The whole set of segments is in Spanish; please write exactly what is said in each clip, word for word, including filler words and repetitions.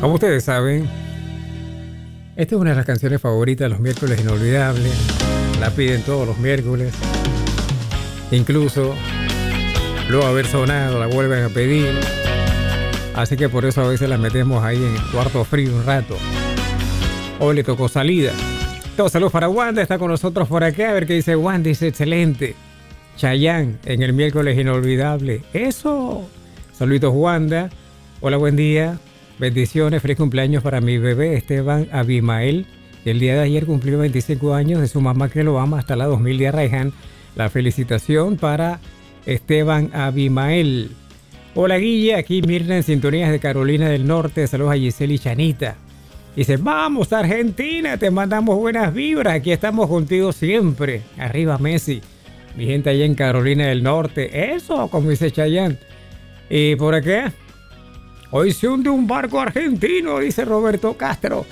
Como ustedes saben, esta es una de las canciones favoritas de los miércoles inolvidables. La piden todos los miércoles. Incluso luego de haber sonado la vuelven a pedir. Así que por eso a veces la metemos ahí en el cuarto frío un rato. Hoy le tocó salida. Todos saludos para Wanda, está con nosotros por acá. A ver qué dice Wanda, dice excelente. Chayanne en el miércoles inolvidable. Eso. Saluditos Wanda. Hola, buen día. Bendiciones, feliz cumpleaños para mi bebé Esteban Abimael, que el día de ayer cumplió veinticinco años, de su mamá que lo ama hasta la dos mil de Arraiján. La felicitación para Esteban Abimael. Hola Guille, aquí Mirna en sintonías de Carolina del Norte. Saludos a Giselle y Chanita. Dice, vamos Argentina, te mandamos buenas vibras, aquí estamos contigo siempre. Arriba Messi, mi gente allá en Carolina del Norte. Eso, como dice Chayanne. Y por acá, hoy se hunde un barco argentino, dice Roberto Castro.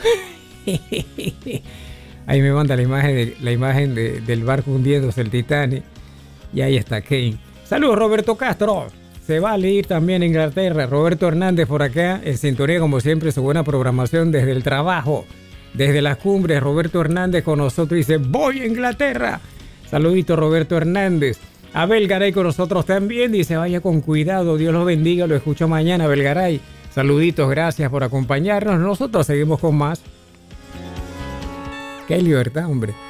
Ahí me manda la imagen, de, la imagen de, del barco hundiéndose, el Titanic. Y ahí está Kane. Saludos Roberto Castro. Se va a ir también a Inglaterra. Roberto Hernández por acá, en sintonía como siempre, su buena programación desde el trabajo, desde las cumbres. Roberto Hernández con nosotros dice, voy a Inglaterra. Saludito Roberto Hernández. Abel Garay con nosotros también, dice, vaya con cuidado, Dios los bendiga, lo escucho mañana, Abel Garay. Saluditos, gracias por acompañarnos. Nosotros seguimos con más. Qué libertad, hombre.